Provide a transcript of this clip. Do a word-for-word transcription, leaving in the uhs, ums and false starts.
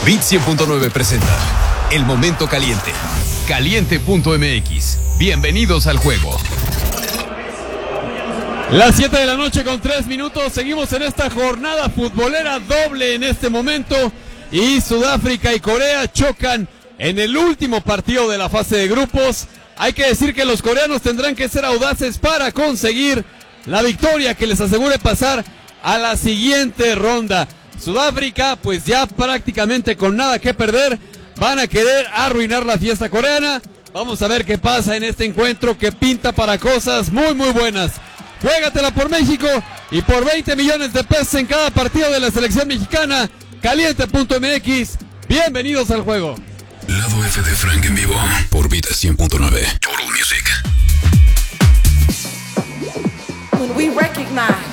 Bit cien punto nueve presenta El Momento Caliente. Caliente punto m x. Bienvenidos al juego. Las siete de la noche con tres minutos. Seguimos en esta jornada futbolera doble en este momento. Y Sudáfrica y Corea chocan en el último partido de la fase de grupos. Hay que decir que los coreanos tendrán que ser audaces para conseguir la victoria que les asegure pasar a la siguiente ronda. Sudáfrica, pues ya prácticamente con nada que perder, van a querer arruinar la fiesta coreana. Vamos a ver qué pasa en este encuentro que pinta para cosas muy muy buenas. Juégatela por México y por veinte millones de pesos en cada partido de la selección mexicana. Caliente punto m x. Bienvenidos al juego. Lado F de Frank en vivo por Bit cien punto nueve. Total Music. When we recognize